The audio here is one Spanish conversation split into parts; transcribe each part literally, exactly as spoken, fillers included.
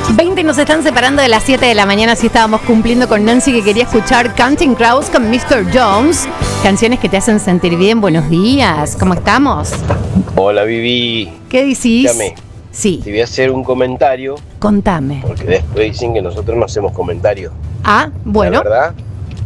veinte nos están separando de las siete de la mañana, así estábamos cumpliendo con Nancy, que quería escuchar Counting Crows con mister Jones. Canciones que te hacen sentir bien. Buenos días, ¿cómo estamos? Hola, Vivi. ¿Qué decís? Dígame. Sí. Te voy a hacer un comentario. Contame. Porque después dicen que nosotros no hacemos comentarios. Ah, bueno. La verdad,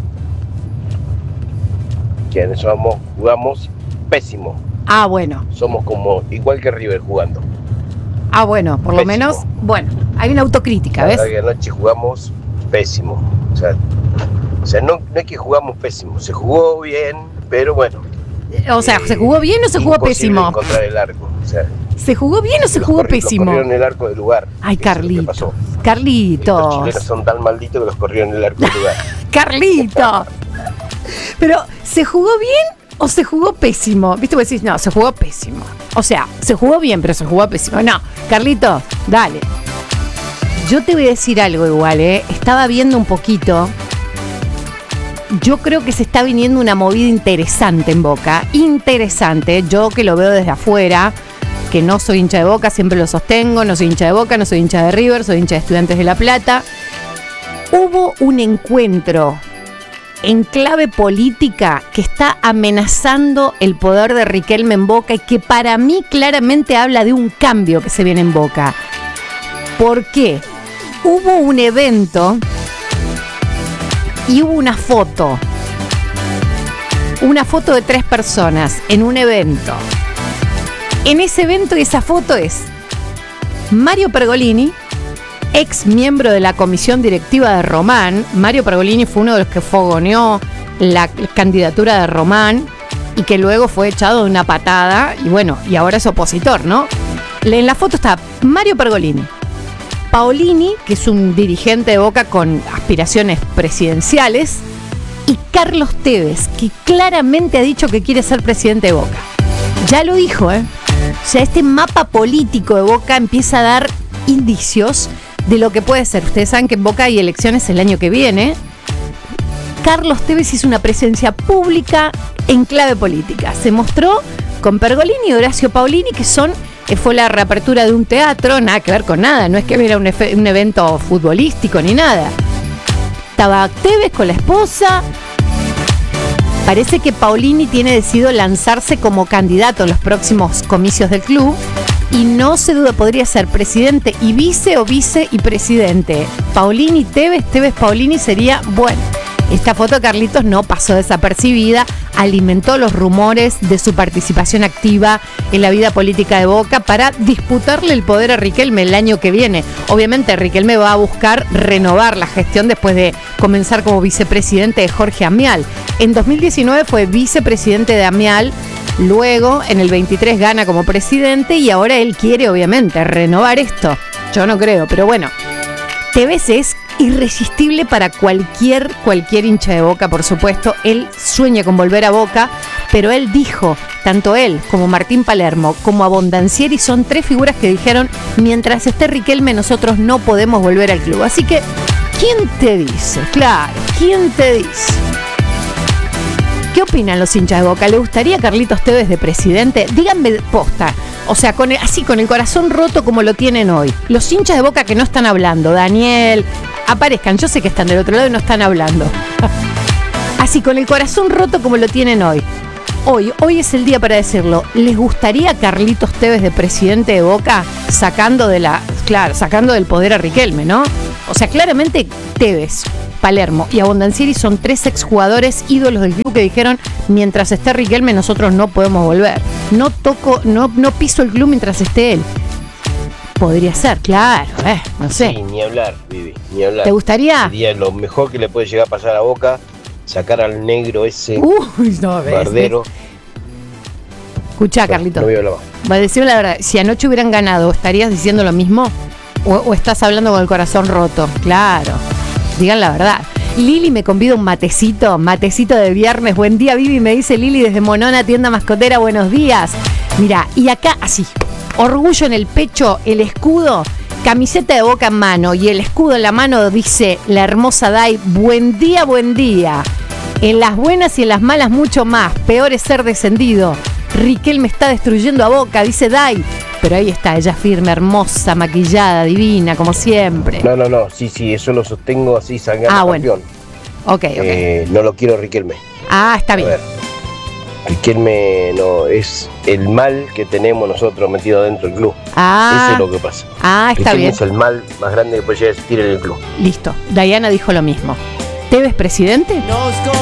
que somos, jugamos pésimo. Ah, bueno. Somos como igual que River jugando. Ah, bueno, por Pésimo. lo menos, bueno, hay una autocrítica, La ¿ves? verdad que anoche jugamos pésimo. O sea, o sea no, no es que jugamos pésimo, se jugó bien, pero bueno. O sea, ¿se jugó bien o se jugó pésimo? Encontrar el arco. O sea, ¿se jugó bien o se los jugó corri- pésimo? Los corrieron el arco del lugar. Ay, Eso es lo que Carlito. pasó. Los Carlitos. chilenos son tan malditos que los corrieron el arco del lugar. Carlito. Pero, ¿se jugó bien o se jugó pésimo? ¿Viste? Vos decís, no, se jugó pésimo. O sea, se jugó bien, pero se jugó pésimo. No, Carlito, dale. Yo te voy a decir algo igual, ¿eh? Estaba viendo un poquito. Yo creo que se está viniendo una movida interesante en Boca. Interesante. Yo que lo veo desde afuera, que no soy hincha de Boca, siempre lo sostengo. No soy hincha de Boca, no soy hincha de River, soy hincha de Estudiantes de La Plata. Hubo un encuentro en clave política que está amenazando el poder de Riquelme en Boca y que para mí claramente habla de un cambio que se viene en Boca. ¿Por qué? Hubo un evento y hubo una foto. Una foto de tres personas en un evento. En ese evento y esa foto es Mario Pergolini, ex miembro de la comisión directiva de Román. Mario Pergolini fue uno de los que fogoneó la candidatura de Román y que luego fue echado de una patada y bueno, y ahora es opositor, ¿no? En la foto está Mario Pergolini, Paolini, que es un dirigente de Boca con aspiraciones presidenciales, y Carlos Tevez, que claramente ha dicho que quiere ser presidente de Boca. Ya lo dijo, ¿eh? O sea, este mapa político de Boca empieza a dar indicios de lo que puede ser. Ustedes saben que en Boca hay elecciones el año que viene. Carlos Tevez hizo una presencia pública en clave política. Se mostró con Pergolini y Horacio Paolini, que son, fue la reapertura de un teatro, nada que ver con nada, no es que era un, efe, un evento futbolístico ni nada. Estaba Tevez con la esposa. Parece que Paolini tiene decidido lanzarse como candidato en los próximos comicios del club. Y no se duda, podría ser presidente y vice o vice y presidente. Paolini, Tevez, Tevez, Paolini sería, bueno, esta foto de Carlitos no pasó desapercibida, alimentó los rumores de su participación activa en la vida política de Boca para disputarle el poder a Riquelme el año que viene. Obviamente Riquelme va a buscar renovar la gestión después de comenzar como vicepresidente de Jorge Amial. En dos mil diecinueve fue vicepresidente de Amial. Luego, en el veintitrés gana como presidente y ahora él quiere, obviamente, renovar esto. Yo no creo, pero bueno. Tevez es irresistible para cualquier, cualquier hincha de Boca, por supuesto. Él sueña con volver a Boca, pero él dijo, tanto él como Martín Palermo, como Abondancieri, son tres figuras que dijeron, mientras esté Riquelme nosotros no podemos volver al club. Así que, ¿quién te dice? Claro, ¿quién te dice? ¿Qué opinan los hinchas de Boca? ¿Le gustaría Carlitos Tevez de presidente? Díganme posta. O sea, con el, así con el corazón roto como lo tienen hoy. Los hinchas de Boca que no están hablando, Daniel, aparezcan. Yo sé que están del otro lado y no están hablando. Así, con el corazón roto como lo tienen hoy. Hoy, hoy es el día para decirlo. ¿Les gustaría Carlitos Tevez de presidente de Boca sacando de la, claro, sacando del poder a Riquelme, ¿no? O sea, claramente Tevez, Palermo y Abondancieri son tres exjugadores ídolos del club que dijeron, mientras esté Riquelme nosotros no podemos volver. No toco, no, no piso el club mientras esté él. Podría ser, claro, eh, no sé. Sí, ni hablar, Vivi, ni hablar. ¿Te gustaría? Sería lo mejor que le puede llegar a pasar a Boca, sacar al negro ese Uy, no, ves, bardero. ves. Escuchá, no, Carlito. No voy a hablar más. Va a decirme la verdad, si anoche hubieran ganado, ¿estarías diciendo lo mismo? ¿O, o estás hablando con el corazón roto? Claro, digan la verdad. Lili me convida un matecito, matecito de viernes. Buen día, Vivi, me dice Lili desde Monona, tienda mascotera, buenos días. Mira, y acá así, orgullo en el pecho, el escudo, camiseta de Boca en mano y el escudo en la mano dice la hermosa Dai, buen día, buen día. En las buenas y en las malas mucho más, peor es ser descendido. Riquelme está destruyendo a Boca, dice Dai. Pero ahí está, ella firme, hermosa, maquillada, divina, como siempre. No, no, no, sí, sí, eso lo sostengo así, Sangano Ah, bueno. campeón. Ok, ok. Eh, no lo quiero Riquelme. Ah, está bien. A ver, Riquelme no, es el mal que tenemos nosotros metido dentro del club. Ah, Eso es lo que pasa. ah, está Riquelme bien. es el mal más grande que puede llegar a existir en el club. Listo. Diana dijo lo mismo. ¿Tevez presidente?